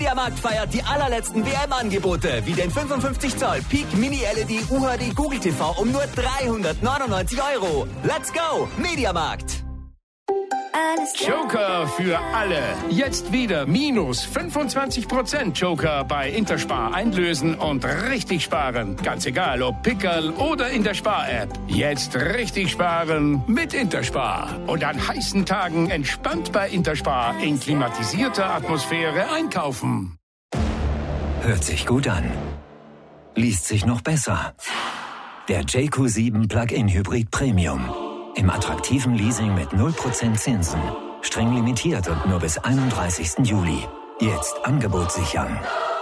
Mediamarkt feiert die allerletzten WM-Angebote, wie den 55 Zoll Peak Mini LED UHD Google TV um nur 399 €. Let's go, Mediamarkt! Joker für alle. Jetzt wieder minus 25% Joker bei Interspar einlösen und richtig sparen. Ganz egal, ob Pickerl oder in der Spar-App. Jetzt richtig sparen mit Interspar. Und an heißen Tagen entspannt bei Interspar in klimatisierter Atmosphäre einkaufen. Hört sich gut an. Liest sich noch besser. Der JQ7 Plug-in Hybrid Premium. Im attraktiven Leasing mit 0% Zinsen. Streng limitiert und nur bis 31. Juli. Jetzt Angebot sichern.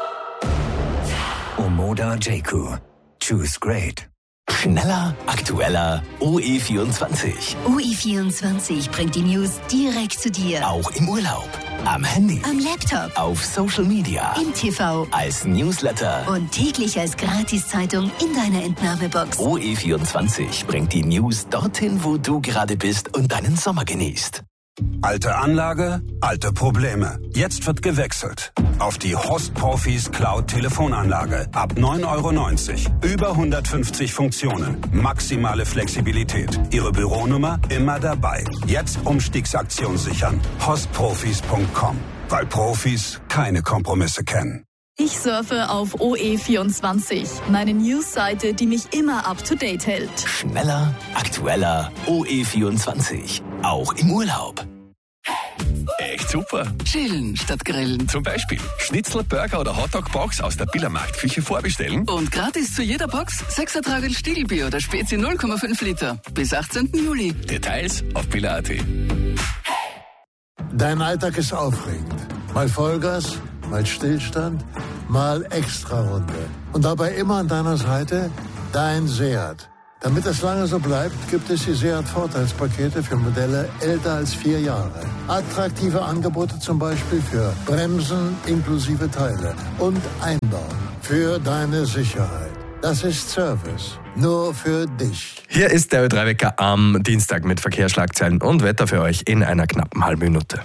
Omoda JQ. Choose great. Schneller, aktueller, OE24. OE24 bringt die News direkt zu dir. Auch im Urlaub, am Handy, am Laptop, auf Social Media, im TV, als Newsletter und täglich als Gratiszeitung in deiner Entnahmebox. OE24 bringt die News dorthin, wo du gerade bist und deinen Sommer genießt. Alte Anlage, alte Probleme. Jetzt wird gewechselt. Auf die Host Profis Cloud Telefonanlage. Ab 9,90 €. Über 150 Funktionen. Maximale Flexibilität. Ihre Büronummer immer dabei. Jetzt Umstiegsaktion sichern. hostprofis.com. Weil Profis keine Kompromisse kennen. Ich surfe auf OE24, meine Newsseite, die mich immer up-to-date hält. Schneller, aktueller, OE24. Auch im Urlaub. Echt super. Chillen statt grillen. Zum Beispiel Schnitzel, Burger oder Hotdog-Box aus der Billermarktküche vorbestellen. Und gratis zu jeder Box 6er Tragel Stiegelbier oder Spezi 0,5 Liter. Bis 18. Juli. Details auf biller.at. Dein Alltag ist aufregend. Mal Vollgas, mal Stillstand, mal Extrarunde. Und dabei immer an deiner Seite dein Seat. Damit es lange so bleibt, gibt es die Seat-Vorteilspakete für Modelle älter als 4 Jahre. Attraktive Angebote zum Beispiel für Bremsen inklusive Teile und Einbau für deine Sicherheit. Das ist Service. Nur für dich. Hier ist der Ö3-Wecker am Dienstag mit Verkehrsschlagzeilen und Wetter für euch in einer knappen halben Minute.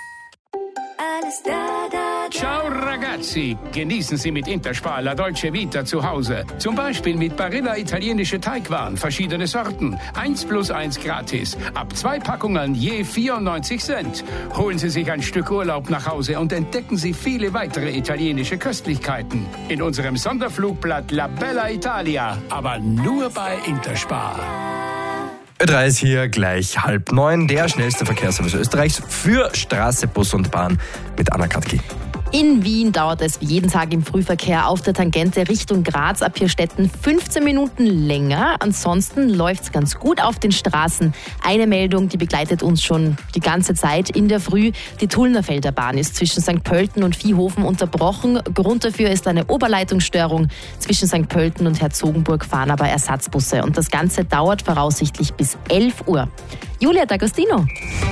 Ciao ragazzi, genießen Sie mit Interspar La Dolce Vita zu Hause. Zum Beispiel mit Barilla italienische Teigwaren, verschiedene Sorten. 1+1 gratis. Ab 2 Packungen je 94 Cent. Holen Sie sich ein Stück Urlaub nach Hause und entdecken Sie viele weitere italienische Köstlichkeiten. In unserem Sonderflugblatt La Bella Italia. Aber nur bei Interspar. Ö3 ist hier gleich 8:30, der schnellste Verkehrsservice Österreichs für Straße, Bus und Bahn mit Anna Katki. In Wien dauert es wie jeden Tag im Frühverkehr auf der Tangente Richtung Graz ab Hirstetten 15 Minuten länger. Ansonsten läuft es ganz gut auf den Straßen. Eine Meldung, die begleitet uns schon die ganze Zeit in der Früh. Die Tullnerfelder Bahn ist zwischen St. Pölten und Viehhofen unterbrochen. Grund dafür ist eine Oberleitungsstörung. Zwischen St. Pölten und Herzogenburg fahren aber Ersatzbusse. Und das Ganze dauert voraussichtlich bis 11 Uhr. Julia D'Agostino.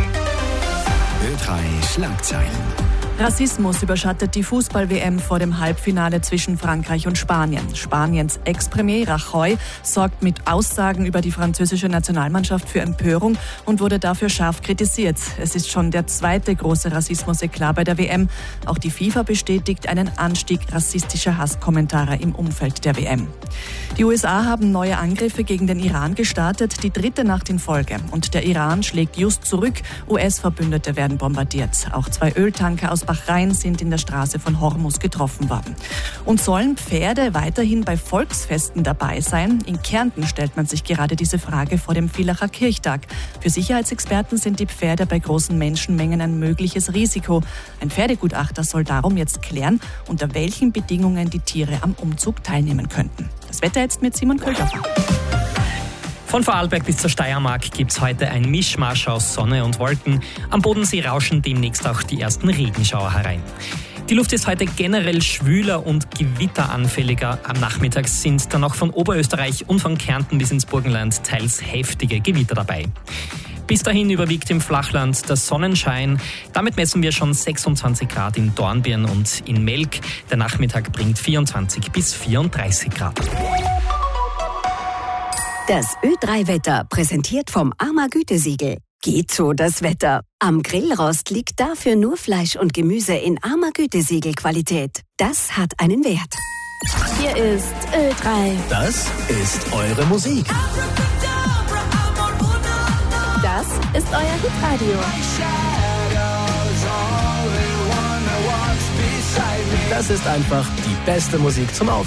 Ö3 Schlagzeilen. Rassismus überschattet die Fußball-WM vor dem Halbfinale zwischen Frankreich und Spanien. Spaniens Ex-Premier Rajoy sorgt mit Aussagen über die französische Nationalmannschaft für Empörung und wurde dafür scharf kritisiert. Es ist schon der zweite große Rassismus-Eklat bei der WM. Auch die FIFA bestätigt einen Anstieg rassistischer Hasskommentare im Umfeld der WM. Die USA haben neue Angriffe gegen den Iran gestartet, die dritte Nacht in Folge. Und der Iran schlägt just zurück. US-Verbündete werden bombardiert. Auch 2 Öltanker aus Bahrain sind in der Straße von Hormuz getroffen worden. Und sollen Pferde weiterhin bei Volksfesten dabei sein? In Kärnten stellt man sich gerade diese Frage vor dem Villacher Kirchtag. Für Sicherheitsexperten sind die Pferde bei großen Menschenmengen ein mögliches Risiko. Ein Pferdegutachter soll darum jetzt klären, unter welchen Bedingungen die Tiere am Umzug teilnehmen könnten. Das Wetter jetzt mit Simon Köldorfer. Von Vorarlberg bis zur Steiermark gibt es heute ein Mischmasch aus Sonne und Wolken. Am Bodensee rauschen demnächst auch die ersten Regenschauer herein. Die Luft ist heute generell schwüler und gewitteranfälliger. Am Nachmittag sind dann auch von Oberösterreich und von Kärnten bis ins Burgenland teils heftige Gewitter dabei. Bis dahin überwiegt im Flachland der Sonnenschein. Damit messen wir schon 26 Grad in Dornbirn und in Melk. Der Nachmittag bringt 24 bis 34 Grad. Das Ö3-Wetter präsentiert vom AMA Gütesiegel. Geht so das Wetter. Am Grillrost liegt dafür nur Fleisch und Gemüse in armer Gütesiegelqualität. Das hat einen Wert. Hier ist Ö3. Das ist eure Musik. Das ist euer Hitradio. Das ist einfach die beste Musik zum Aufstehen.